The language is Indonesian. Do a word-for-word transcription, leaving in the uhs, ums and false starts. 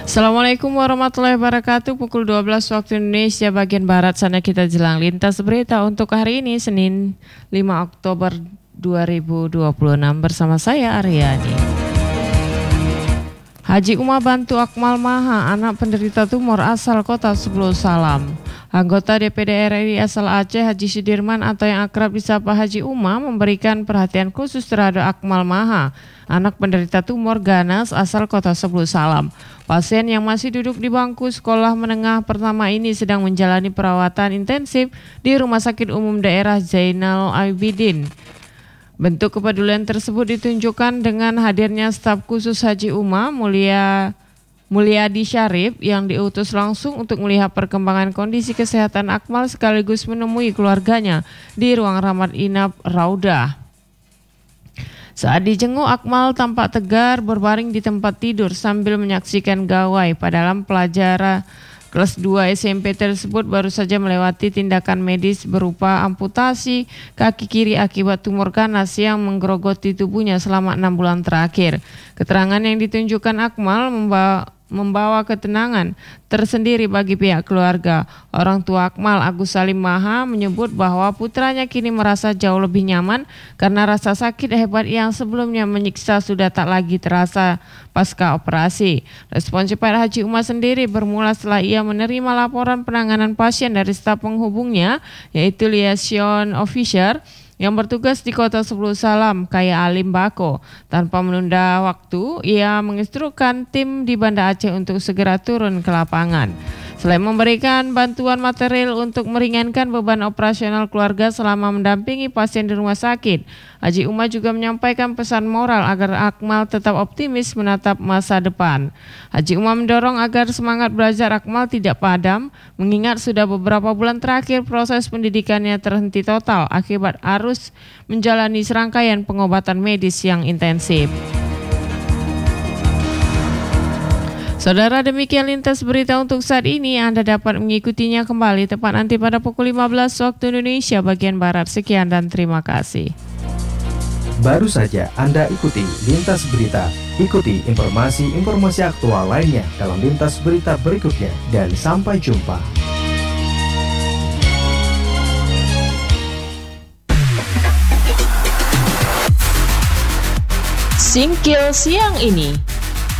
Assalamualaikum warahmatullahi wabarakatuh. Pukul dua belas waktu Indonesia bagian Barat, sana kita jelang lintas berita untuk hari ini Senin lima Oktober dua ribu dua puluh enam bersama saya Aryani. Haji Uma bantu Akmal Maha, anak penderita tumor asal kota Sepuluh Salam. Anggota D P D R R I asal Aceh Haji Sudirman atau yang akrab disapa Haji Uma memberikan perhatian khusus terhadap Akmal Maha, anak penderita tumor ganas asal kota Sepuluh Salam. Pasien yang masih duduk di bangku sekolah menengah pertama ini sedang menjalani perawatan intensif di Rumah Sakit Umum Daerah Zainal Abidin. Bentuk kepedulian tersebut ditunjukkan dengan hadirnya staf khusus Haji Uma, Mulia Mulyadi Syarif, yang diutus langsung untuk melihat perkembangan kondisi kesehatan Akmal sekaligus menemui keluarganya di ruang rawat inap Raudah. Saat dijenguk, Akmal tampak tegar berbaring di tempat tidur sambil menyaksikan gawai. Padahal pelajar kelas dua S M P tersebut baru saja melewati tindakan medis berupa amputasi kaki kiri akibat tumor ganas yang menggerogoti tubuhnya selama enam bulan terakhir. Keterangan yang ditunjukkan Akmal membawa membawa ketenangan tersendiri bagi pihak keluarga. Orang tua Akmal, Agus Salim Maha, menyebut bahwa putranya kini merasa jauh lebih nyaman karena rasa sakit hebat yang sebelumnya menyiksa sudah tak lagi terasa pasca operasi. Respon cepat Haji Uma sendiri bermula setelah ia menerima laporan penanganan pasien dari staf penghubungnya, yaitu liaison officer yang bertugas di kota Sepuluh Salam, Kaya Alim Bako. Tanpa menunda waktu, ia menginstruksikan tim di Banda Aceh untuk segera turun ke lapangan. Selain memberikan bantuan material untuk meringankan beban operasional keluarga selama mendampingi pasien di rumah sakit, Haji Uma juga menyampaikan pesan moral agar Akmal tetap optimis menatap masa depan. Haji Uma mendorong agar semangat belajar Akmal tidak padam, mengingat sudah beberapa bulan terakhir proses pendidikannya terhenti total akibat harus menjalani serangkaian pengobatan medis yang intensif. Saudara, demikian lintas berita untuk saat ini. Anda dapat mengikutinya kembali tepat nanti pada pukul lima belas waktu Indonesia bagian Barat. Sekian dan terima kasih. Baru saja Anda ikuti Lintas Berita. Ikuti informasi-informasi aktual lainnya dalam Lintas Berita berikutnya. Dan sampai jumpa. Singkil siang ini.